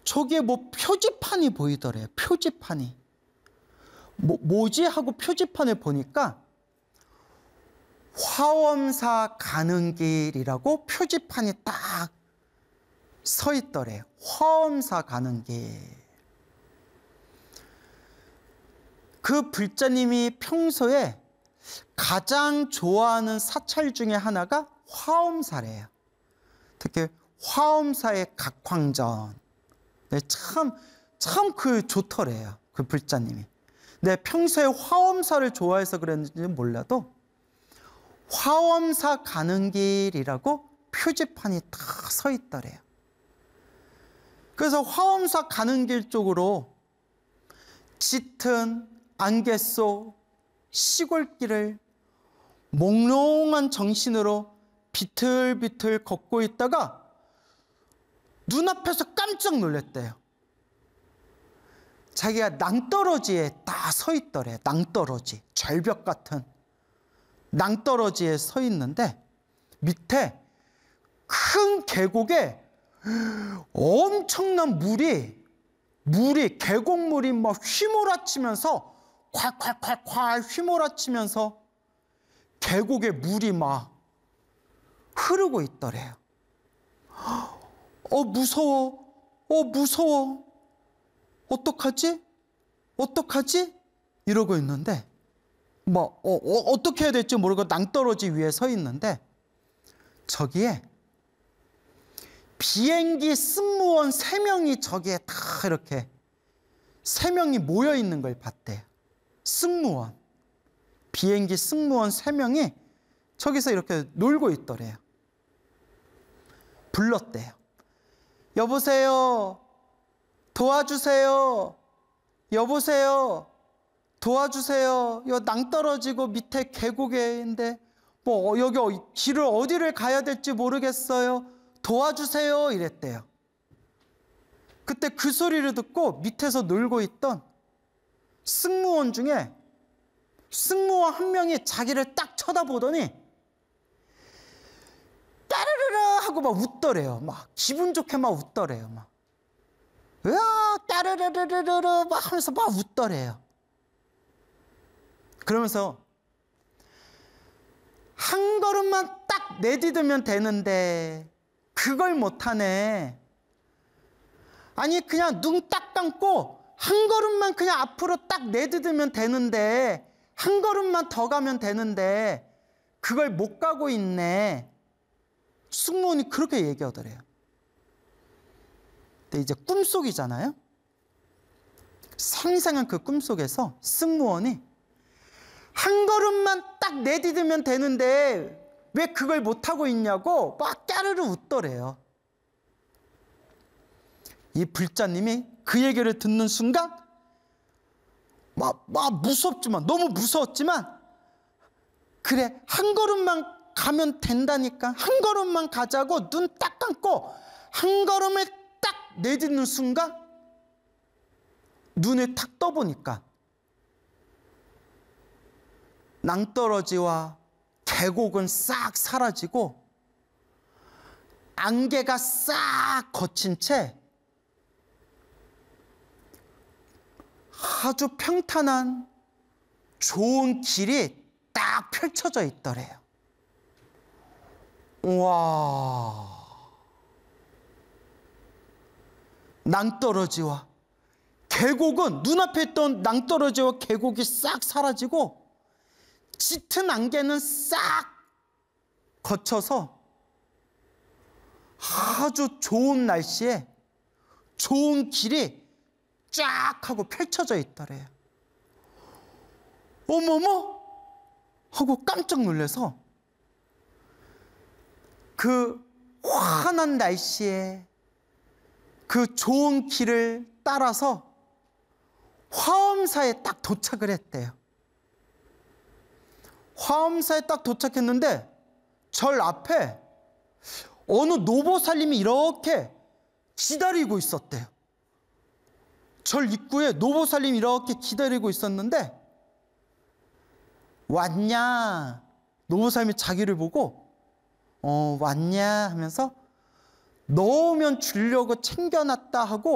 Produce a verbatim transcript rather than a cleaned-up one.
저기에 뭐 표지판이 보이더래요. 표지판이. 뭐, 뭐지? 하고 표지판을 보니까 화엄사 가는 길이라고 표지판이 딱 서 있더래요. 화엄사 가는 길. 그 불자님이 평소에 가장 좋아하는 사찰 중에 하나가 화엄사래요. 특히 화엄사의 각황전. 네, 참, 참 그 좋더래요. 그 불자님이. 네, 평소에 화엄사를 좋아해서 그랬는지 몰라도 화엄사 가는 길이라고 표지판이 딱 서 있더래요. 그래서 화엄사 가는 길 쪽으로 짙은 안개 속 시골길을 몽롱한 정신으로 비틀비틀 걷고 있다가 눈앞에서 깜짝 놀랐대요. 자기가 낭떠러지에 딱 서 있더래. 낭떠러지, 절벽 같은 낭떠러지에 서 있는데 밑에 큰 계곡에 엄청난 물이 물이 계곡물이 막 휘몰아치면서 콸콸콸콸 휘몰아치면서 계곡에 물이 막 흐르고 있더래요. 어 무서워. 어 무서워. 어떡하지? 어떡하지? 이러고 있는데 뭐 어, 어, 어떻게 해야 될지 모르고 낭떠러지 위에 서 있는데 저기에 비행기 승무원 세 명이 저기에 다 이렇게 세 명이 모여 있는 걸 봤대요. 승무원. 비행기 승무원 세 명이 저기서 이렇게 놀고 있더래요. 불렀대요. 여보세요. 도와주세요. 여보세요. 도와주세요. 여 낭떠러지고 밑에 계곡인데 뭐 여기 길을 어디를 가야 될지 모르겠어요. 도와주세요. 이랬대요. 그때 그 소리를 듣고 밑에서 놀고 있던 승무원 중에 승무원 한 명이 자기를 딱 쳐다보더니 따르르르 하고 막 웃더래요. 막 기분 좋게 막 웃더래요. 막 으아 따르르르르르 막 하면서 막 웃더래요. 그러면서 한 걸음만 딱 내디디면 되는데 그걸 못하네. 아니 그냥 눈 딱 감고 한 걸음만 그냥 앞으로 딱 내디디면 되는데 한 걸음만 더 가면 되는데 그걸 못 가고 있네. 승무원이 그렇게 얘기하더래요. 근데 이제 꿈속이잖아요. 생생한 그 꿈속에서 승무원이 한 걸음만 딱 내디디면 되는데 왜 그걸 못하고 있냐고 막 까르르 웃더래요. 이 불자님이 그 얘기를 듣는 순간 막, 막 무섭지만 너무 무서웠지만 그래 한 걸음만 가면 된다니까 한 걸음만 가자고 눈 딱 감고 한 걸음을 딱 내딛는 순간 눈을 탁 떠보니까 낭떠러지와 계곡은 싹 사라지고 안개가 싹 거친 채 아주 평탄한 좋은 길이 딱 펼쳐져 있더래요. 우와. 낭떠러지와 계곡은 눈앞에 있던 낭떠러지와 계곡이 싹 사라지고 짙은 안개는 싹 거쳐서 아주 좋은 날씨에 좋은 길이 쫙 하고 펼쳐져 있더래요. 어머머 하고 깜짝 놀라서 그 환한 날씨에 그 좋은 길을 따라서 화엄사에 딱 도착을 했대요. 화엄사에 딱 도착했는데 절 앞에 어느 노보살님이 이렇게 기다리고 있었대요. 절 입구에 노보살님이 이렇게 기다리고 있었는데 왔냐? 노보살님이 자기를 보고 어 왔냐 하면서 넣으면 주려고 챙겨놨다 하고